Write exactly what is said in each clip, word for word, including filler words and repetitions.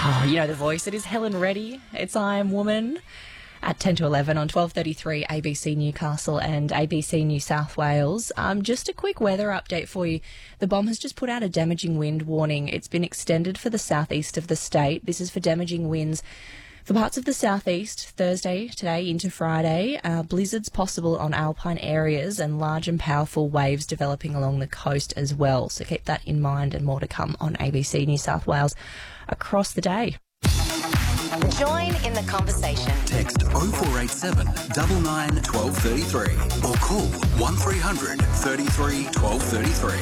Oh, you know the voice. It is Helen Reddy. It's I Am Woman at ten to eleven on twelve thirty-three A B C Newcastle and A B C New South Wales. Um, just a quick weather update for you. The B O M has just put out a damaging wind warning. It's been extended for the southeast of the state. This is for damaging winds for parts of the southeast, Thursday, today into Friday. Uh, blizzards possible on alpine areas and large and powerful waves developing along the coast as well. So keep that in mind, and more to come on A B C New South Wales across the day. Join in the conversation. Text oh four eight seven, nine nine, one two three three or call one three hundred, thirty-three, twelve thirty-three.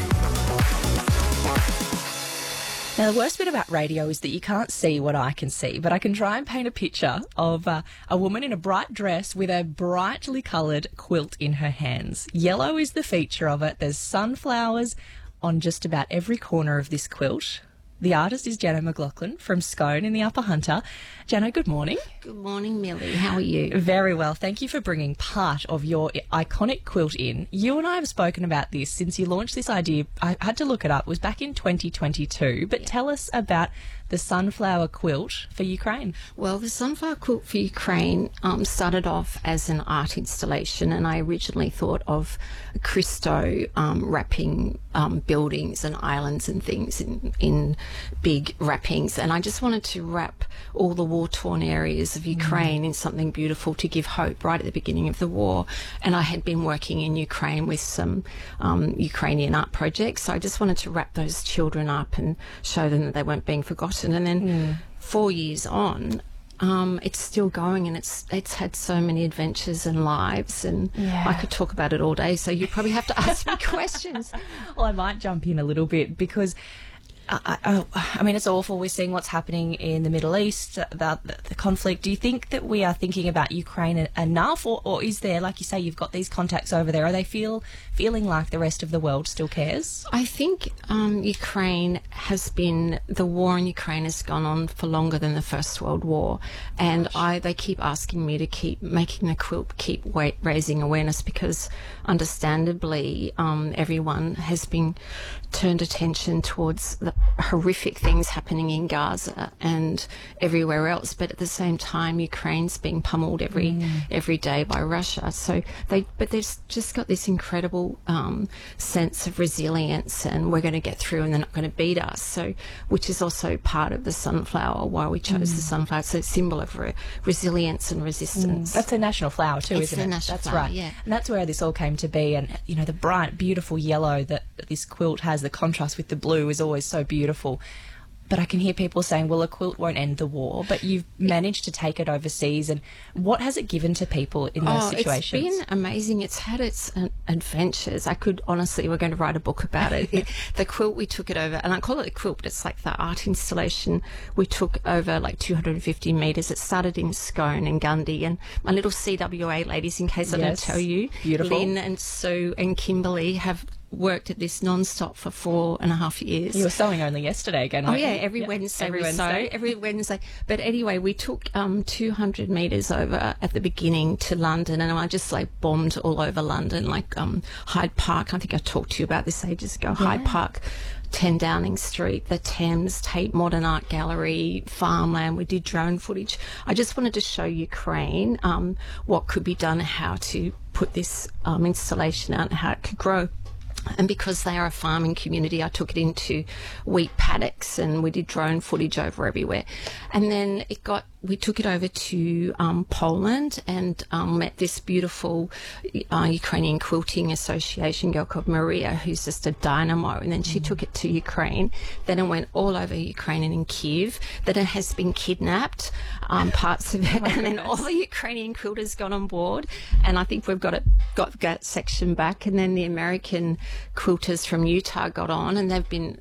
Now, the worst bit about radio is that you can't see what I can see, but I can try and paint a picture of uh, a woman in a bright dress with a brightly coloured quilt in her hands. Yellow is the feature of it. There's sunflowers on just about every corner of this quilt. The artist is Jana McLaughlin from Scone in the Upper Hunter. Jana, good morning. Good morning, Millie. How are you? Very well. Thank you for bringing part of your iconic quilt in. You and I have spoken about this since you launched this idea. I had to look it up. It was back in twenty twenty-two. But yeah. Tell us about the sunflower quilt for Ukraine. Well, the sunflower quilt for Ukraine um, started off as an art installation, and I originally thought of Christo um, wrapping um, buildings and islands and things in, in big wrappings, and I just wanted to wrap all the war-torn areas of Ukraine mm. in something beautiful to give hope right at the beginning of the war. And I had been working in Ukraine with some um, Ukrainian art projects, so I just wanted to wrap those children up and show them that they weren't being forgotten. And then mm. four years on, um, it's still going, and it's it's had so many adventures and lives, and yeah. I could talk about it all day, so you probably have to ask me questions. Well, I might jump in a little bit because I, I, I mean, it's awful. We're seeing what's happening in the Middle East, about the, the conflict. Do you think that we are thinking about Ukraine enough, or, or is there, like you say, you've got these contacts over there, are they feel feeling like the rest of the world still cares? I think um, Ukraine has been, the war in Ukraine has gone on for longer than the First World War, and I they keep asking me to keep making the quilt, keep wa- raising awareness, because understandably um, everyone has been turned attention towards the horrific things happening in Gaza and everywhere else, but at the same time Ukraine's being pummeled every mm. every day by Russia. So they, but they've just got this incredible um, sense of resilience, and we're going to get through, and they're not going to beat us. So, which is also part of the sunflower, why we chose mm. the sunflower. It's a symbol of re- resilience and resistance. Mm. That's a national flower too, it's isn't it? National That's flower, right. Yeah, and that's where this all came to be. And you know, the bright, beautiful yellow that this quilt has, the contrast with the blue is always so beautiful. But I can hear people saying, well, a quilt won't end the war, but you've managed to take it overseas. And what has it given to people in those oh, situations? It's been amazing. It's had its uh, adventures. I could honestly, we're going to write a book about it. it. The quilt, we took it over, and I call it a quilt, but it's like the art installation. We took over like two hundred fifty metres. It started in Scone and Gundy, and my little C W A ladies, in case I yes. don't tell you, Beautiful. Lynn and Sue and Kimberly have worked at this non-stop for four and a half years. You were sewing only yesterday again, Oh weren't yeah, you? every yeah. Wednesday every we Wednesday. sew, every Wednesday. But anyway, we took um, two hundred metres over at the beginning to London, and I just like bombed all over London, like um, Hyde Park. I think I talked to you about this ages ago. Yeah. Hyde Park, ten Downing Street, the Thames, Tate Modern Art Gallery, farmland. We did drone footage. I just wanted to show Ukraine um, what could be done, how to put this um, installation out, and how it could grow. And because they are a farming community, I took it into wheat paddocks, and we did drone footage over everywhere. And then it got, we took it over to um, Poland, and um, met this beautiful uh, Ukrainian Quilting Association girl called Maria, who's just a dynamo. And then she mm. took it to Ukraine. Then it went all over Ukraine and in Kiev. Then it has been kidnapped, um, parts of it, oh and then all the Ukrainian quilters got on board. And I think we've got it, got that section back. And then the American quilters from Utah got on, and they've been